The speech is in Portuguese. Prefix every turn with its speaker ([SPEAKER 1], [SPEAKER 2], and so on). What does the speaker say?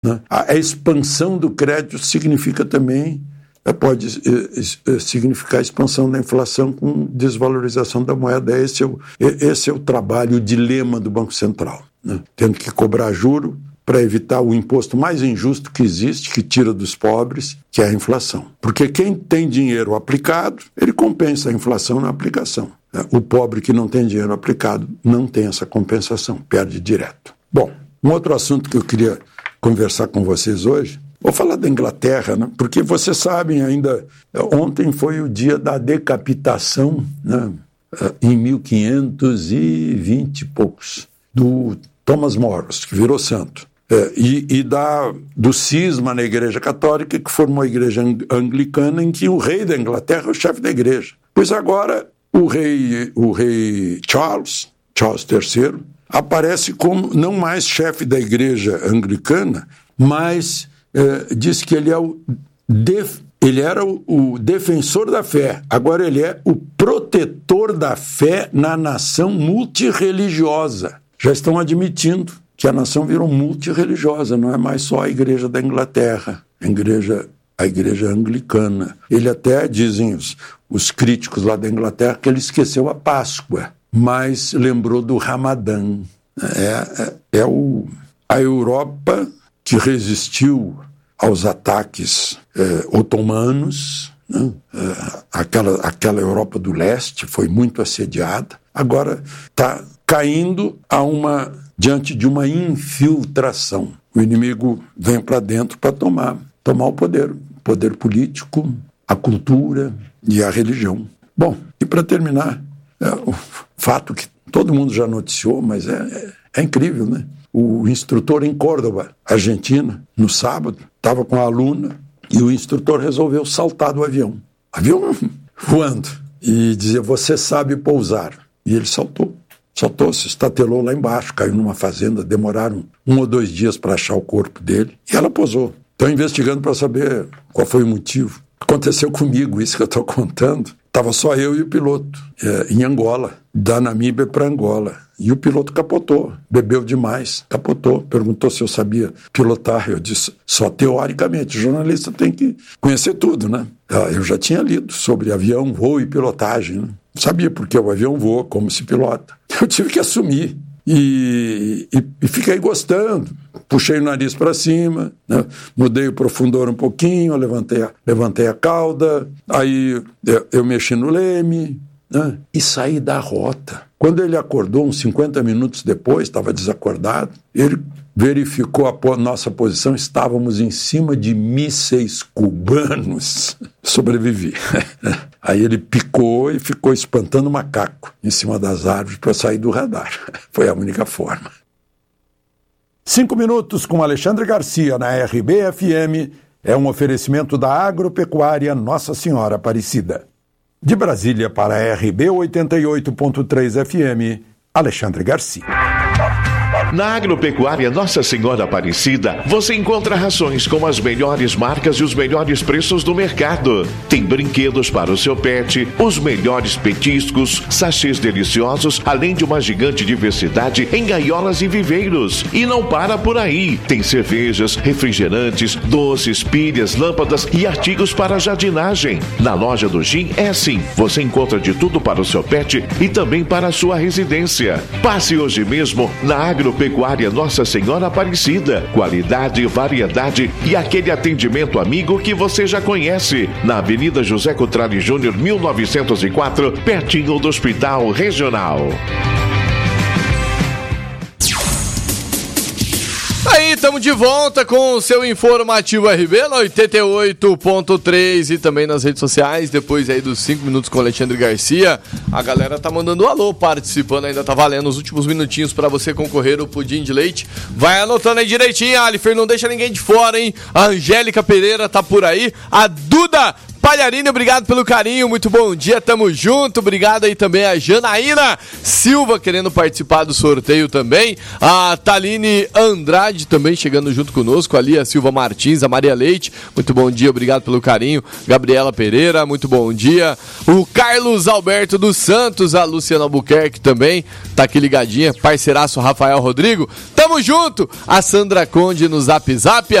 [SPEAKER 1] né? A expansão do crédito significa também, pode significar a expansão da inflação com desvalorização da moeda. Esse é o trabalho, o dilema do Banco Central, né? Tendo que cobrar juro para evitar o imposto mais injusto que existe, que tira dos pobres, que é a inflação. Porque quem tem dinheiro aplicado, ele compensa a inflação na aplicação. O pobre que não tem dinheiro aplicado não tem essa compensação, perde direto. Bom, um outro assunto que eu queria conversar com vocês hoje, vou falar da Inglaterra, né? Porque vocês sabem ainda, ontem foi o dia da decapitação, né? Em 1520 e poucos, do Thomas Moros, que virou santo. Do cisma na Igreja Católica, que formou a Igreja Anglicana, em que o rei da Inglaterra é o chefe da igreja. Pois agora o rei Charles III, aparece como não mais chefe da Igreja Anglicana, mas diz que ele era o defensor da fé. Agora ele é o protetor da fé na nação multirreligiosa. Já estão admitindo que a nação virou multirreligiosa, não é mais só a Igreja da Inglaterra, a Igreja Anglicana. Ele até, dizem os críticos lá da Inglaterra, que ele esqueceu a Páscoa, mas lembrou do Ramadã. A Europa que resistiu aos ataques otomanos, né? Aquela Europa do leste foi muito assediada, agora está caindo diante de uma infiltração. O inimigo vem para dentro para tomar o poder político, a cultura e a religião. Bom, e para terminar, o fato que todo mundo já noticiou, mas é incrível, né? O instrutor em Córdoba, Argentina, no sábado, estava com a aluna e o instrutor resolveu saltar do avião voando, e dizia: você sabe pousar. E ele saltou, se estatelou lá embaixo, caiu numa fazenda, demoraram 1 ou 2 dias para achar o corpo dele, e ela pousou. Estão investigando para saber qual foi o motivo. Aconteceu comigo, isso que eu estou contando. Estava só eu e o piloto, em Angola, da Namíbia para Angola. E o piloto capotou, bebeu demais, capotou. Perguntou se eu sabia pilotar. Eu disse: só teoricamente, o jornalista tem que conhecer tudo, né? Eu já tinha lido sobre avião, voo e pilotagem, né? Sabia porque o avião voa, como se pilota. Eu tive que assumir e fiquei gostando. Puxei o nariz para cima, né? Mudei o profundor um pouquinho, levantei a cauda, aí eu mexi no leme, né? E saí da rota. Quando ele acordou, uns 50 minutos depois, estava desacordado, ele verificou a nossa posição, estávamos em cima de mísseis cubanos. Sobrevivi. Aí ele picou e ficou espantando macaco em cima das árvores para sair do radar. Foi a única forma. 5 minutos com Alexandre Garcia na RBFM é um oferecimento da Agropecuária Nossa Senhora Aparecida. De Brasília para a RB 88.3 FM, Alexandre Garcia.
[SPEAKER 2] Na Agropecuária Nossa Senhora Aparecida, você encontra rações com as melhores marcas e os melhores preços do mercado. Tem brinquedos para o seu pet, os melhores petiscos, sachês deliciosos, além de uma gigante diversidade em gaiolas e viveiros. E não para por aí. Tem cervejas, refrigerantes, doces, pilhas, lâmpadas e artigos para jardinagem. Na loja do Gin é assim. Você encontra de tudo para o seu pet e também para a sua residência. Passe hoje mesmo na Agropecuária Nossa Senhora Aparecida. Qualidade, variedade e aquele atendimento amigo que você já conhece. Na Avenida José Cotrali Júnior, 1904, pertinho do Hospital Regional.
[SPEAKER 3] Aí, estamos de volta com o seu informativo RB na 88.3 e também nas redes sociais. Depois aí dos 5 minutos com o Alexandre Garcia, a galera tá mandando um alô, participando, ainda tá valendo os últimos minutinhos para você concorrer ao pudim de leite. Vai anotando aí direitinho, Alifer, não deixa ninguém de fora, hein? A Angélica Pereira tá por aí, a Duda Palharini, obrigado pelo carinho, muito bom dia, tamo junto. Obrigado aí também a Janaína Silva querendo participar do sorteio também. A Taline Andrade também chegando junto conosco. Ali a Silva Martins, a Maria Leite, muito bom dia, obrigado pelo carinho. Gabriela Pereira, muito bom dia. O Carlos Alberto dos Santos, a Luciana Albuquerque também tá aqui ligadinha. Parceiraço Rafael Rodrigo, tamo junto. A Sandra Conde no Zap Zap.